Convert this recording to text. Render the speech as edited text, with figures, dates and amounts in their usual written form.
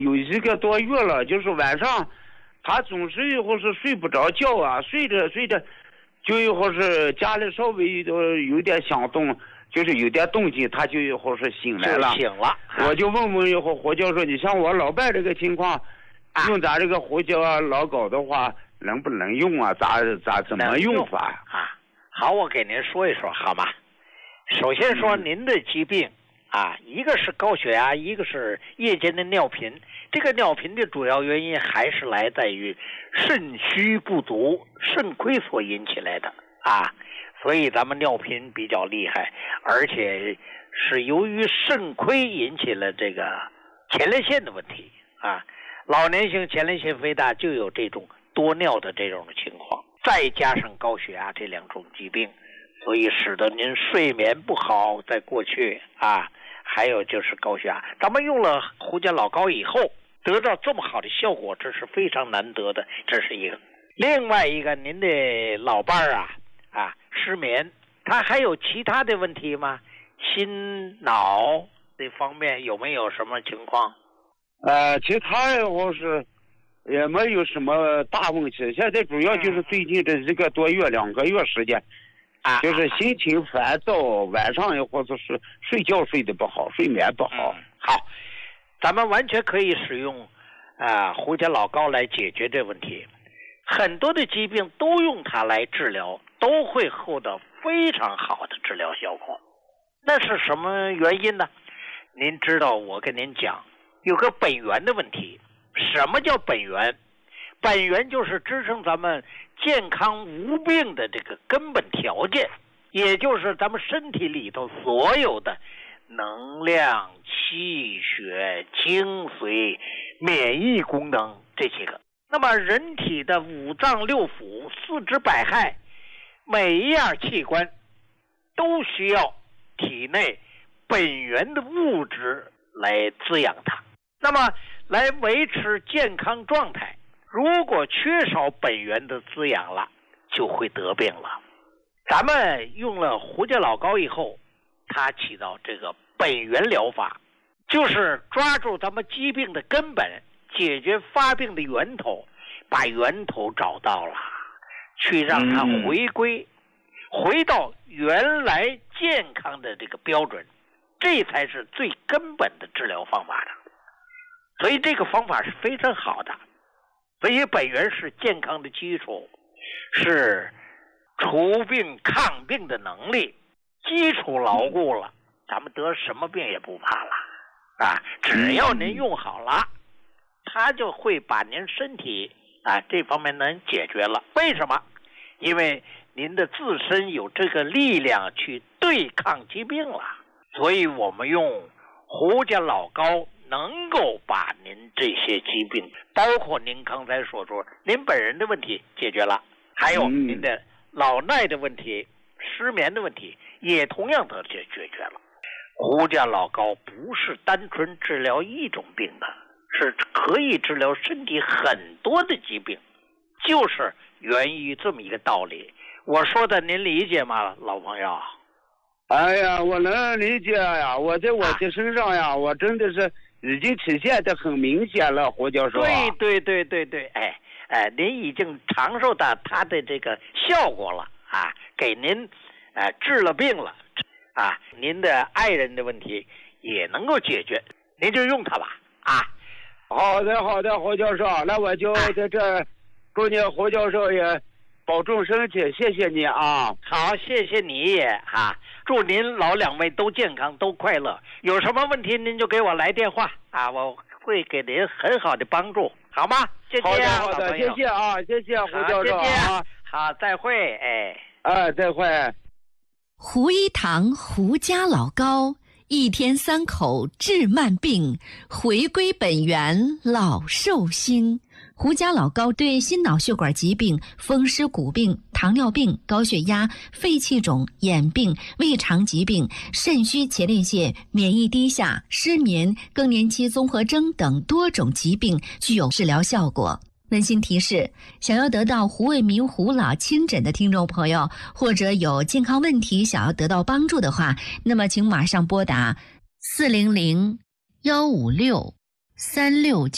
有1个多月了，就是晚上他总是以后是睡不着觉啊，睡着就以后是家里稍微有点响动，就是有点动静，他就以后是醒来了。 醒了。 我就问以后胡教授，你像我老伴这个情况，用咱这个胡椒老膏的话，能不能用啊？怎么用法啊？好，我给您说一说好吗？首先说您的疾病啊，一个是高血压，一个是夜间的尿频。这个尿频的主要原因还是来自于肾虚不足、肾亏所引起来的啊，所以咱们尿频比较厉害，而且是由于肾亏引起了这个前列腺的问题啊。老年性前列腺肥大就有这种多尿的这种情况，再加上高血压这2种疾病，所以使得您睡眠不好，在过去啊，还有就是高血压。咱们用了胡椒老膏以后得到这么好的效果，这是非常难得的，这是一个。另外一个，您的老伴儿啊失眠，他还有其他的问题吗？心脑这方面有没有什么情况？ 其他我是也没有什么大问题，现在主要就是最近这1个多月、2个月时间，就是心情烦躁，晚上或者是睡觉睡得不好，睡眠不好。 好，咱们完全可以使用胡椒老膏来解决这问题。很多的疾病都用它来治疗，都会获得非常好的治疗效果。那是什么原因呢？您知道，我跟您讲，有个本源的问题。什么叫本源？本源就是支撑咱们健康无病的这个根本条件，也就是咱们身体里头所有的能量、气血、精髓、免疫功能这些个。那么人体的5脏6腑、4肢百骸，每一样器官都需要体内本源的物质来滋养它，那么来维持健康状态。如果缺少本源的滋养了，就会得病了。咱们用了胡椒老膏以后，它起到这个本源疗法，就是抓住咱们疾病的根本，解决发病的源头，把源头找到了，去让它回到原来健康的这个标准，这才是最根本的治疗方法的。所以这个方法是非常好的。所以本源是健康的基础，是除病抗病的能力，基础牢固了，咱们得什么病也不怕了啊！只要您用好了，它就会把您身体这方面能解决了。为什么？因为您的自身有这个力量去对抗疾病了。所以我们用胡椒老膏能够把您这些疾病，包括您刚才所说您本人的问题解决了，还有您的老耐的问题、失眠的问题也同样的解决了。胡椒老膏不是单纯治疗一种病的，是可以治疗身体很多的疾病，就是源于这么一个道理。我说的您理解吗，老朋友？ 哎呀，我能理解呀！我在我的身上呀，我真的是已经体现得很明显了，胡教授。 对，您已经尝受到它的这个效果了啊，给您治了病了啊，您的爱人的问题也能够解决，您就用它吧啊。 好的，胡教授，那我就在这祝你胡教授也保重身体，谢谢你啊。 好，谢谢你也祝您老2位都健康都快乐，有什么问题您就给我来电话我会给您很好的帮助，好吗？谢谢好的，谢谢啊，谢谢胡教授啊。 好，再会。 再会。 胡一堂胡家老膏，1天3口治慢病，回归本源老寿星。胡家老膏对心脑血管疾病、风湿骨病、糖尿病、高血压、肺气肿、眼病、胃肠疾病、肾虚前列腺、免疫低下、失眠、更年期综合征等多种疾病具有治疗效果。温馨提示：想要得到胡卫民胡老亲诊的听众朋友，或者有健康问题想要得到帮助的话，那么请马上拨打400-156-369